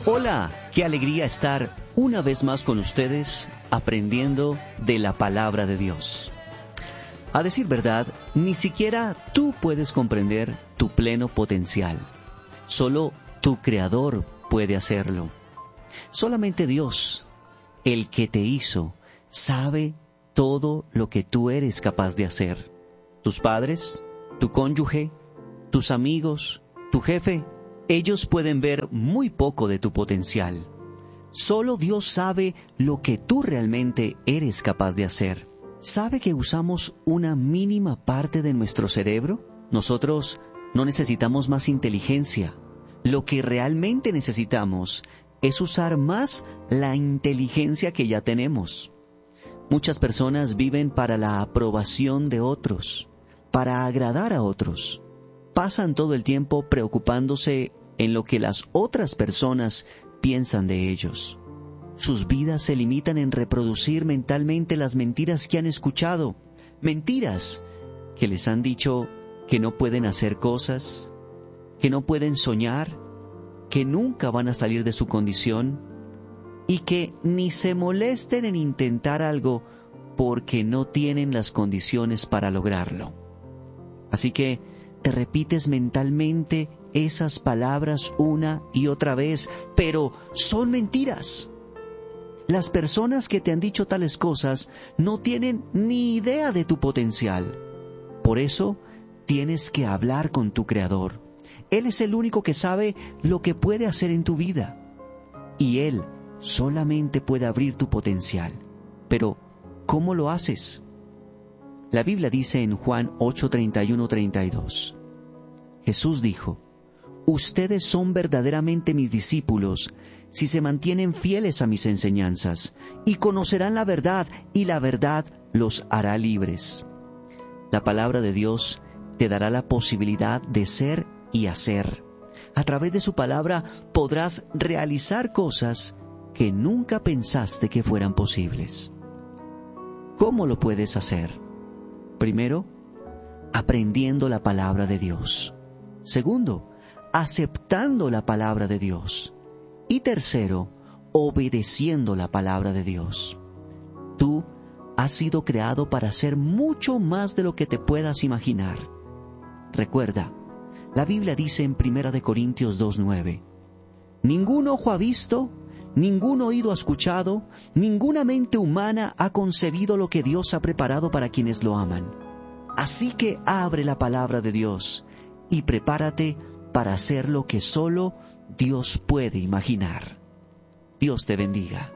Hola, qué alegría estar una vez más con ustedes aprendiendo de la palabra de Dios. A decir verdad, ni siquiera tú puedes comprender tu pleno potencial. Solo tu Creador puede hacerlo. Solamente Dios, el que te hizo, sabe todo lo que tú eres capaz de hacer. Tus padres, tu cónyuge, tus amigos, tu jefe, ellos pueden ver muy poco de tu potencial. Solo Dios sabe lo que tú realmente eres capaz de hacer. ¿Sabe que usamos una mínima parte de nuestro cerebro? Nosotros no necesitamos más inteligencia. Lo que realmente necesitamos es usar más la inteligencia que ya tenemos. Muchas personas viven para la aprobación de otros, para agradar a otros. Pasan todo el tiempo preocupándose en lo que las otras personas piensan de ellos. Sus vidas se limitan en reproducir mentalmente las mentiras que han escuchado, mentiras que les han dicho que no pueden hacer cosas, que no pueden soñar, que nunca van a salir de su condición y que ni se molesten en intentar algo porque no tienen las condiciones para lograrlo. Así que te repites mentalmente esas palabras una y otra vez, pero son mentiras. Las personas que te han dicho tales cosas no tienen ni idea de tu potencial. Por eso tienes que hablar con tu Creador. Él es el único que sabe lo que puede hacer en tu vida. Y Él solamente puede abrir tu potencial. Pero, ¿cómo lo haces? La Biblia dice en Juan 8:31-32. Jesús dijo: Ustedes son verdaderamente mis discípulos si se mantienen fieles a mis enseñanzas, y conocerán la verdad, y la verdad los hará libres. La palabra de Dios te dará la posibilidad de ser y hacer. A través de su palabra podrás realizar cosas que nunca pensaste que fueran posibles. ¿Cómo lo puedes hacer? Primero, aprendiendo la palabra de Dios. Segundo, aceptando la palabra de Dios. Y tercero, obedeciendo la palabra de Dios. Tú has sido creado para hacer mucho más de lo que te puedas imaginar. Recuerda, la Biblia dice en 1 Corintios 2:9, ningún ojo ha visto, ningún oído ha escuchado, ninguna mente humana ha concebido lo que Dios ha preparado para quienes lo aman. Así que abre la palabra de Dios y prepárate para hacer lo que solo Dios puede imaginar. Dios te bendiga.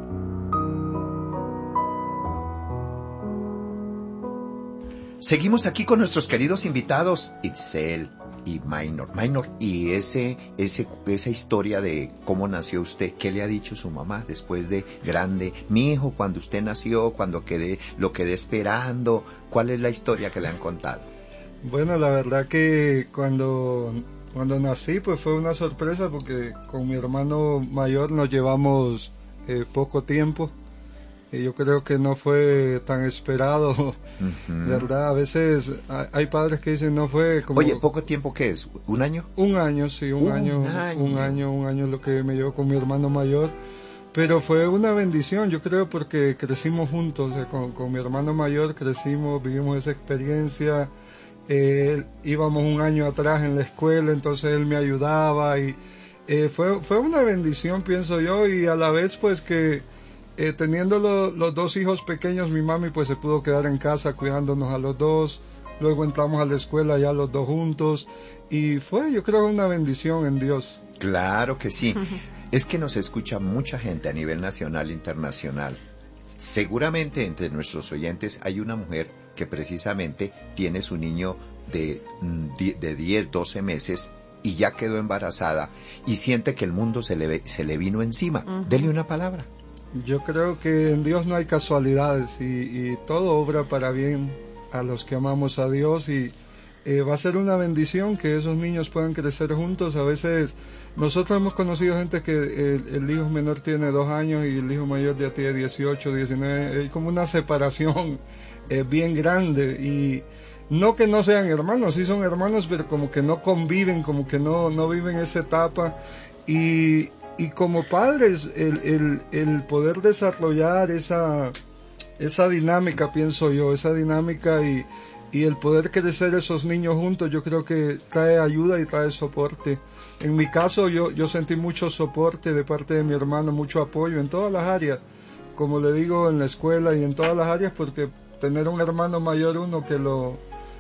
Seguimos aquí con nuestros queridos invitados, Itzel y Maynor. Maynor, y esa historia de cómo nació usted, ¿qué le ha dicho su mamá después de grande? Mi hijo, cuando usted nació, lo quedé esperando, ¿cuál es la historia que le han contado? Bueno, la verdad que cuando nací, pues fue una sorpresa porque con mi hermano mayor nos llevamos poco tiempo. Yo creo que no fue tan esperado, ¿verdad? A veces hay padres que dicen no fue como... Oye, ¿poco tiempo qué es? ¿Un año? Un año, sí, un año lo que me llevó con mi hermano mayor. Pero fue una bendición, yo creo, porque crecimos juntos, con mi hermano mayor crecimos, vivimos esa experiencia. Íbamos un año atrás en la escuela, entonces él me ayudaba y fue una bendición, pienso yo, y a la vez pues que teniendo los dos hijos pequeños, mi mami pues se pudo quedar en casa cuidándonos a los dos. Luego entramos a la escuela ya los dos juntos y fue, yo creo, una bendición en Dios. Claro que sí. Es que nos escucha mucha gente a nivel nacional e internacional. Seguramente entre nuestros oyentes hay una mujer que precisamente tiene su niño de 10, 12 meses y ya quedó embarazada y siente que el mundo se le vino encima. Dele una palabra. Yo creo que en Dios no hay casualidades y todo obra para bien a los que amamos a Dios y va a ser una bendición que esos niños puedan crecer juntos. A veces nosotros hemos conocido gente que el hijo menor tiene 2 años y el hijo mayor ya tiene 18, 19, hay como una separación bien grande y no que no sean hermanos, sí son hermanos, pero como que no conviven, como que no viven esa etapa y y como padres, el poder desarrollar esa dinámica, pienso yo, esa dinámica y el poder crecer esos niños juntos, yo creo que trae ayuda y trae soporte. En mi caso, yo sentí mucho soporte de parte de mi hermano, mucho apoyo en todas las áreas, como le digo, en la escuela y en todas las áreas, porque tener un hermano mayor, uno que lo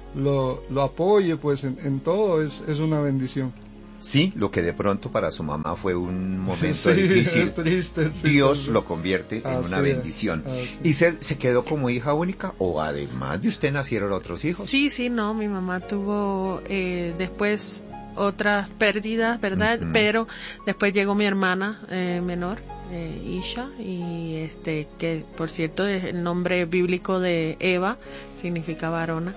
apoye, pues en todo es una bendición. Sí, lo que de pronto para su mamá fue un momento difícil, triste, sí, Dios lo convierte en una bendición. ¿Y se quedó como hija única o además de usted nacieron otros hijos? Sí, no, mi mamá tuvo después otras pérdidas, ¿verdad? Uh-huh. Pero después llegó mi hermana menor, Isha, y que por cierto es el nombre bíblico de Eva, significa varona,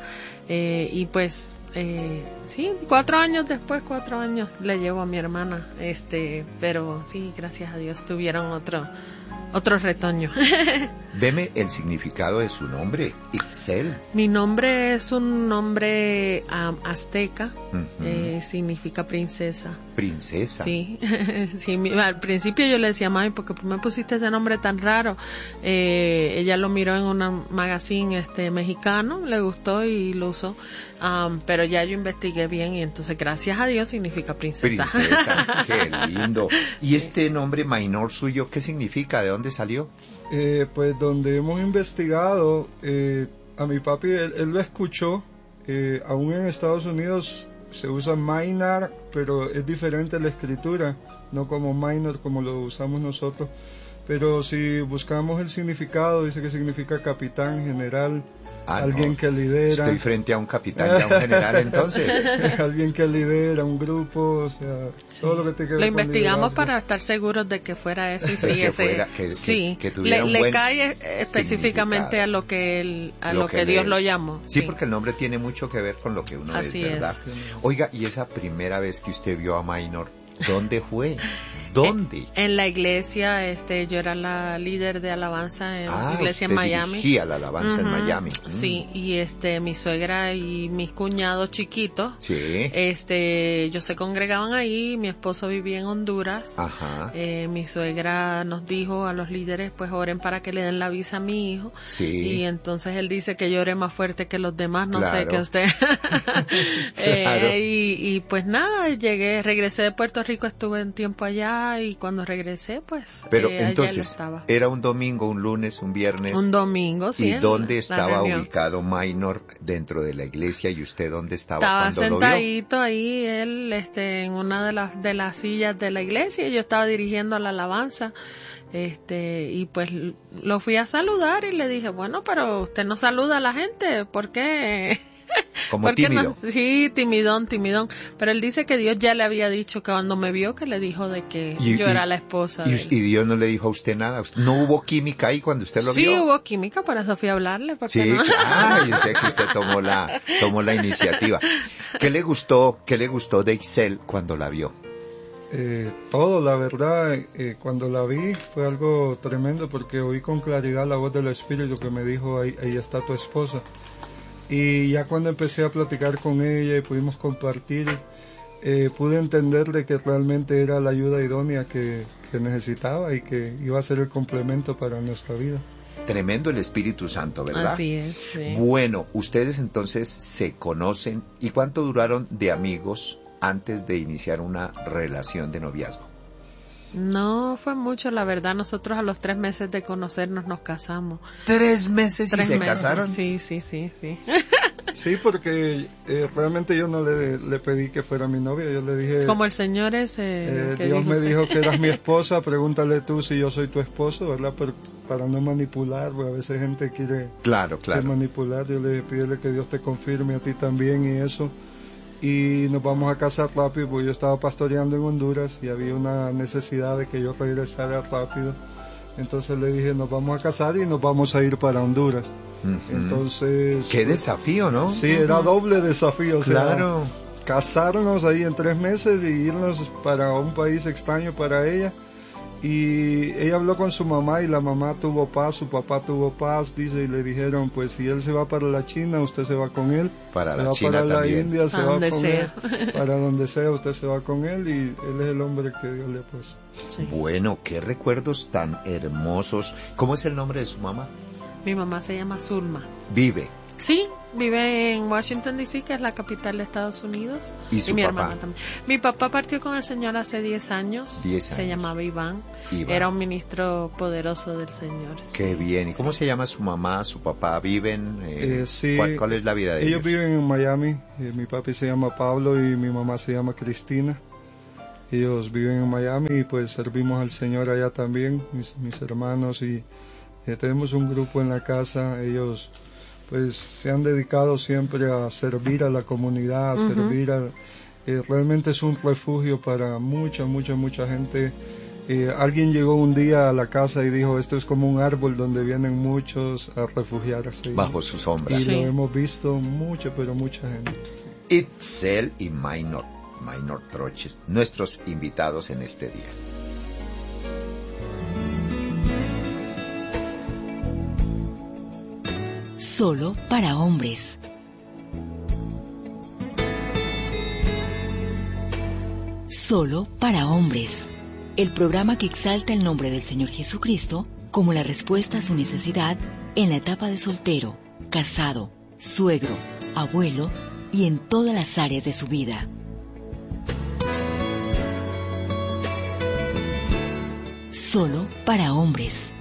y pues sí, 4 años después, 4 años le llevo a mi hermana, pero sí, gracias a Dios tuvieron otro retoño. Deme el significado de su nombre, Itzel. Mi nombre es un nombre azteca, uh-huh. Significa princesa. ¿Princesa? Sí, sí, al principio yo le decía, mami, ¿por qué me pusiste ese nombre tan raro? Ella lo miró en un magazine mexicano, le gustó y lo usó, pero ya yo investigué bien y entonces gracias a Dios significa princesa. Princesa, qué lindo. ¿Y este nombre Mainor suyo qué significa? ¿De dónde salió? Pues donde hemos investigado, a mi papi, él lo escuchó, aún en Estados Unidos se usa Maynard, pero es diferente la escritura, no como Minor como lo usamos nosotros, pero si buscamos el significado, dice que significa capitán, general, alguien que lidera. Estoy frente a un capitán y a un general, entonces. Alguien que lidera un grupo, o sea, sí. Todo lo que te queda. Lo investigamos para estar seguros de que fuera eso y sí, que tuviera un buen cae específicamente a lo que Dios lo llamó. Sí, porque el nombre tiene mucho que ver con lo que uno así es, ¿verdad? Oiga, y esa primera vez que usted vio a Mainor, ¿dónde fue? ¿Dónde? En la iglesia, yo era la líder de alabanza en la iglesia en Miami. Dirigía la alabanza en Miami. Sí, y mi suegra y mis cuñados chiquitos, sí. Ellos se congregaban ahí, mi esposo vivía en Honduras. Ajá. Mi suegra nos dijo a los líderes, pues oren para que le den la visa a mi hijo. Sí. Y entonces él dice que yo oré más fuerte que los demás, no claro. sé qué usted. Claro. Y pues nada, regresé de Puerto Rico, estuve un tiempo allá. Y cuando regresé, pues pero entonces era un domingo, un lunes, un viernes. Un domingo, sí. ¿Y dónde estaba ubicado Mainor dentro de la iglesia y usted dónde estaba cuando lo vio? Estaba sentadito ahí él en una de las sillas de la iglesia y yo estaba dirigiendo la alabanza. Y pues lo fui a saludar y le dije, bueno, pero usted no saluda a la gente, ¿por qué? Como tímido. No, sí, timidón. Pero él dice que Dios ya le había dicho que cuando me vio que le dijo de que yo era la esposa de él. ¿Y Dios no le dijo a usted nada? ¿No hubo química ahí cuando usted lo vio? Sí, hubo química, por eso fui a hablarle. Sí, no? claro, yo sé que usted tomó la iniciativa. ¿Qué le gustó de Itzel cuando la vio? Todo, la verdad, cuando la vi fue algo tremendo porque oí con claridad la voz del Espíritu que me dijo, ahí está tu esposa. Y ya cuando empecé a platicar con ella y pudimos compartir, pude entender de que realmente era la ayuda idónea que necesitaba y que iba a ser el complemento para nuestra vida. Tremendo el Espíritu Santo, ¿verdad? Así es. Sí. Bueno, ustedes entonces se conocen. ¿Y cuánto duraron de amigos antes de iniciar una relación de noviazgo? No fue mucho, la verdad. Nosotros a los 3 meses de conocernos nos casamos. 3 meses y se casaron. Sí. Sí, porque realmente yo no le pedí que fuera mi novia. Yo le dije, como el Señor es Dios me dijo que eras mi esposa, pregúntale tú si yo soy tu esposo, ¿verdad? Para no manipular, porque a veces gente quiere claro. manipular. Yo le pídele que Dios te confirme a ti también y eso. Y nos vamos a casar rápido, porque yo estaba pastoreando en Honduras y había una necesidad de que yo regresara rápido. Entonces le dije, nos vamos a casar y nos vamos a ir para Honduras. Uh-huh. Entonces... ¡Qué desafío!, ¿no? Sí, era doble desafío. Claro. O sea, casarnos ahí en 3 meses y irnos para un país extraño para ella. Y ella habló con su mamá y la mamá tuvo paz, su papá tuvo paz, dice, y le dijeron, pues si él se va para la China, usted se va con él. Para la China para la también. India, se va con sea. él. Para donde sea, usted se va con él, y él es el hombre que Dios le ha puesto. Sí. Bueno, qué recuerdos tan hermosos. ¿Cómo es el nombre de su mamá? Mi mamá se llama Zulma. Vive. Sí, vive en Washington, D.C., que es la capital de Estados Unidos. ¿Y su mi papá? hermana también. Mi papá partió con el Señor hace 10 años. 10 Se años. llamaba Iván. Iván. Era un ministro poderoso del Señor. Qué bien. ¿Y cómo se llama su mamá, su papá? ¿Viven? Sí, ¿Cuál es la vida de ellos? Ellos viven en Miami. Mi papi se llama Pablo y mi mamá se llama Cristina. Ellos viven en Miami y pues servimos al Señor allá también, mis hermanos, y tenemos un grupo en la casa. Ellos pues se han dedicado siempre a servir a la comunidad, a servir a... realmente es un refugio para mucha gente. Alguien llegó un día a la casa y dijo, esto es como un árbol donde vienen muchos a refugiarse. Bajo su sombra. Y Sí. lo hemos visto mucha gente. Sí. Itzel y Minor Troches, nuestros invitados en este día. Solo para hombres. Solo para hombres. El programa que exalta el nombre del Señor Jesucristo como la respuesta a su necesidad en la etapa de soltero, casado, suegro, abuelo y en todas las áreas de su vida. Solo para hombres.